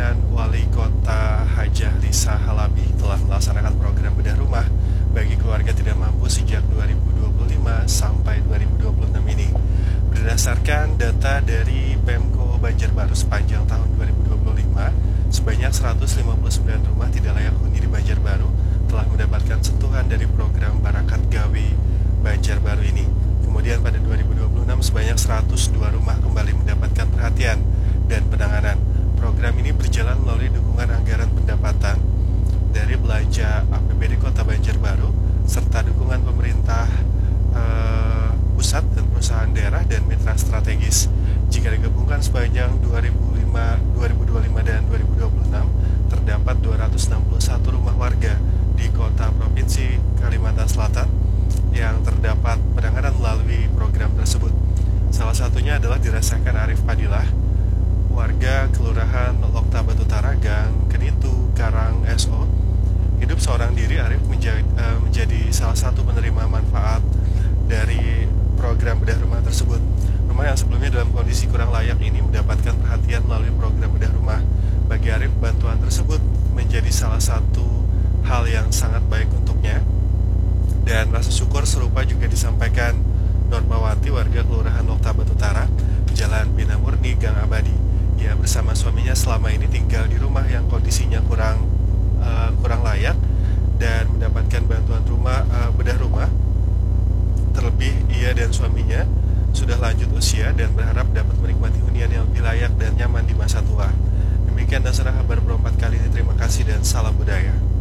dengan Wali Kota Hajah Risa Halabi telah melaksanakan program bedah rumah bagi keluarga tidak mampu sejak 2025 sampai 2026 ini. Berdasarkan data dari Pemko Banjarbaru sepanjang tahun 2025, sebanyak 159 rumah tidak layak huni di Banjarbaru telah mendapatkan sentuhan dari program Barakat Gawe Banjarbaru ini. Kemudian pada 2026 sebanyak 102 rumah kembali mendapatkan perhatian dan penanganan. Program ini berjalan melalui dukungan anggaran pendapatan dari belanja APBD Kota Banjarbaru serta dukungan pemerintah pusat dan perusahaan daerah dan mitra strategis. Jika digabungkan sepanjang 2025 dan 2026 terdapat 261 rumah warga di kota provinsi Kalimantan Selatan yang terdapat penanganan melalui program tersebut. Salah satunya adalah dirasakan Arif Padilah, warga Kelurahan Lokta Batu Utara, Gang Kenitu, Karang SO. Hidup seorang diri, Arif menjadi salah satu penerima manfaat dari program bedah rumah tersebut. Rumah yang sebelumnya dalam kondisi kurang layak ini mendapatkan perhatian melalui program bedah rumah. Bagi Arif, bantuan tersebut menjadi salah satu hal yang sangat baik untuknya. Dan rasa syukur serupa juga disampaikan Normawati, warga Kelurahan Lokta Batu Utara, Jalan Bina Murni, Gang Abadi. Ia bersama suaminya selama ini tinggal di rumah yang kondisinya kurang layak dan mendapatkan bantuan bedah rumah. Terlebih ia dan suaminya sudah lanjut usia dan berharap dapat menikmati hunian yang lebih layak dan nyaman di masa tua. Demikian Dasar Kabar Perempat kali ini. Terima kasih dan salam budaya.